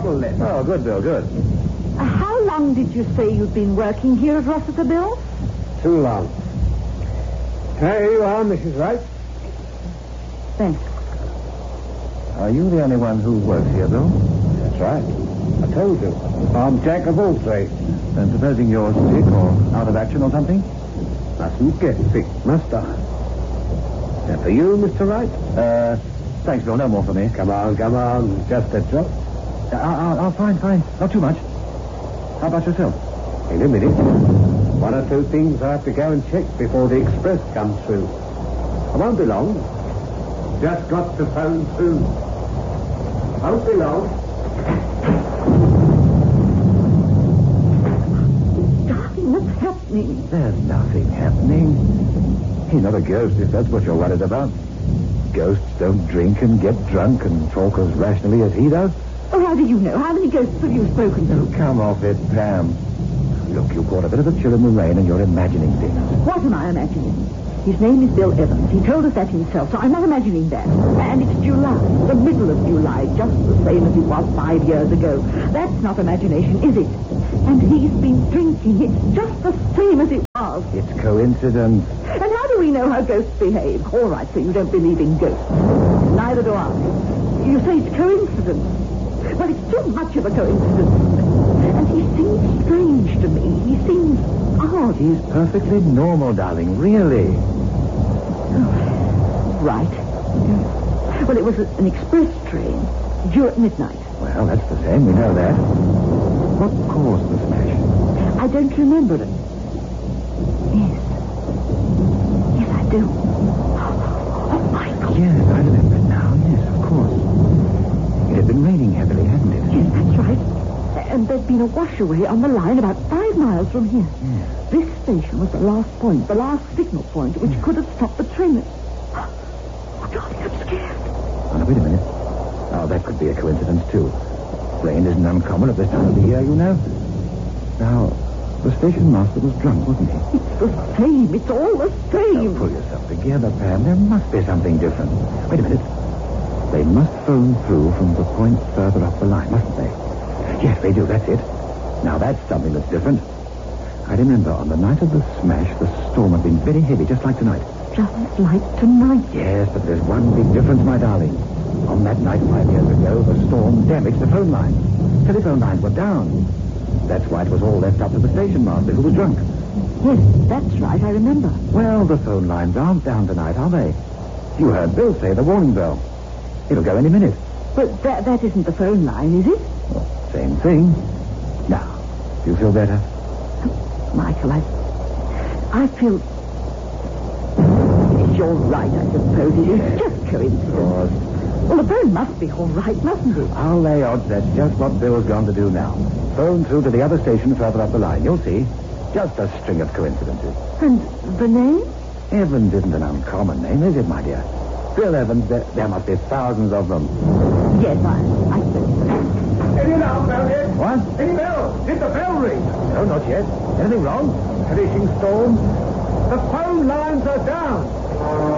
travel less. Oh, good, Bill, good. How long did you say you've been working here at Rossiter, Bill? Too long. Here you are, Mrs. Wright. Thanks. Are you the only one who works here, Bill? That's right. I told you. I'm jack of all trades. And supposing you're sick or out of action or something? Mustn't get sick, must I? Now for you, Mr. Wright? Thanks, Bill. No more for me. Come on. Just a drop. Fine. Not too much. How about yourself? In a minute. One or two things I have to go and check before the express comes through. I won't be long. Just got to phone through. Won't be long. Darling, what's happening? There's nothing happening. He's not a ghost, if that's what you're worried about. Ghosts don't drink and get drunk and talk as rationally as he does. Oh, how do you know? How many ghosts have you spoken to? Oh, come off it, Pam. Look, you caught a bit of a chill in the rain and you're imagining things. What am I imagining? His name is Bill Evans. He told us that himself, so I'm not imagining that. And it's July, the middle of July, just the same as it was 5 years ago. That's not imagination, is it? And he's been drinking. It's just the same as it was. It's coincidence. And how do we know how ghosts behave? All right, so you don't believe in ghosts. Neither do I. You say it's coincidence. Well, it's too much of a coincidence. And he seems strange to me. He seems odd. He's perfectly normal, darling, really. Oh, right. Well, it was an express train due at midnight. Well, that's the same. We know that. What caused the smash? I don't remember it. Yes, I do. Oh, Michael. Yes, I remember it now. Yes, of course. It had been raining heavily, hadn't it? Yes, that's right. And there'd been a washaway on the line about 5 miles from here. Yes. This station was the last point, the last signal point, which could have stopped the train. Oh, darling, I'm scared. Oh, now, wait a minute. Oh, that could be a coincidence, too. Rain isn't uncommon at this time of the year, you know. Now, the station master was drunk, wasn't he? It's the same. It's all the same. Now, pull yourself together, Pam. There must be something different. Wait a minute. They must phone through from the point further up the line, mustn't they? Yes, they do. That's it. Now, that's something that's different. I remember on the night of the smash, the storm had been very heavy, just like tonight. Just like tonight. Yes, but there's one big difference, my darling. On that night 5 years ago, the storm damaged the phone lines. Telephone lines were down. That's why it was all left up to the station master, who was drunk. Yes, that's right. I remember. Well, the phone lines aren't down tonight, are they? You heard Bill say the warning bell. It'll go any minute. But that isn't the phone line, is it? Well, same thing. Now, do you feel better? Michael, I feel... You're right, I suppose. It is just coincidence. Well, the phone must be all right, mustn't it? I'll lay odds that's just what Bill's going to do now. Phone through to the other station further up the line. You'll see. Just a string of coincidences. And the name? Evans isn't an uncommon name, is it, my dear? Bill Evans, there must be thousands of them. Yes, I suppose so. Any alarm bell yet? What? Any bell? Did the bell ring? No, not yet. Anything wrong? Finishing storm. The phone lines are down.